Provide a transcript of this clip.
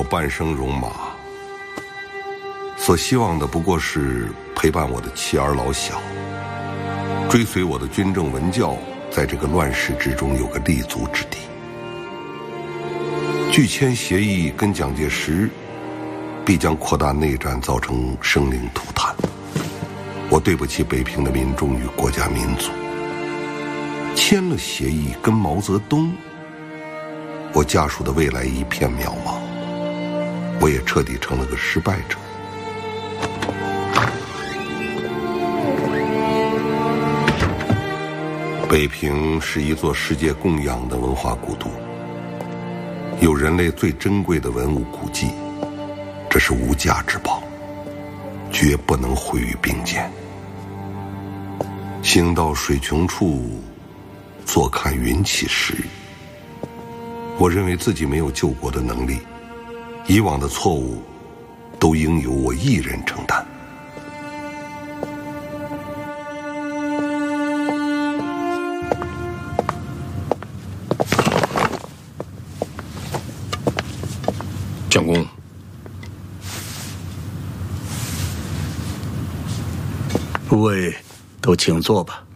半生戎马，所希望的不过是陪伴我的妻儿老小，追随我的军政文教，在这个乱世之中有个立足之地。拒签协议跟蒋介石，必将扩大内战，造成生灵涂炭。我对不起北平的民众与国家民族。签了协议跟毛泽东，我家属的未来一片渺茫，我也彻底成了个失败者。北平是一座世界供养的文化古都，有人类最珍贵的文物古迹，这是无价之宝，绝不能毁于并肩。行到水穷处，坐看云起时。我认为自己没有救国的能力，以往的错误都应由我一人承担。 蒋公， 诸位都请坐吧。